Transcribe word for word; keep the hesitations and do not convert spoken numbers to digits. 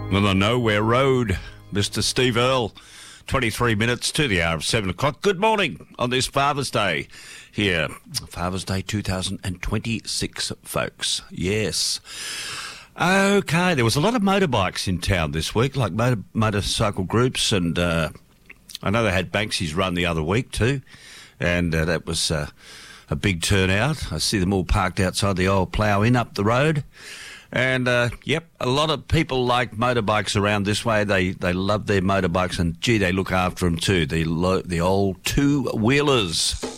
On the Nowhere Road, Mister Steve Earle. twenty-three minutes to the hour of seven o'clock. Good morning on this Father's Day here. Father's Day two thousand twenty-six, folks. Yes. Okay, there was a lot of motorbikes in town this week, like motor, motorcycle groups, and uh, I know they had Banksy's run the other week too, and uh, that was uh, a big turnout. I see them all parked outside the old Plough Inn up the road. And, uh, yep, a lot of people like motorbikes around this way. They they love their motorbikes, and, gee, they look after them too, the, lo- the old two-wheelers.